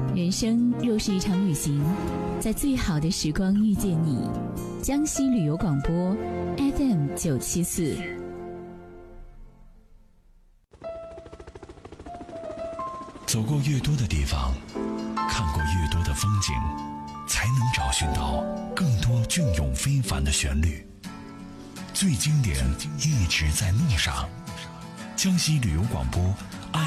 人生若是一场旅行，在最好的时光遇见你。江西旅游广播 FM974。 走过越多的地方，看过越多的风景，才能找寻到更多隽永非凡的旋律。最经典一直在路上。江西旅游广播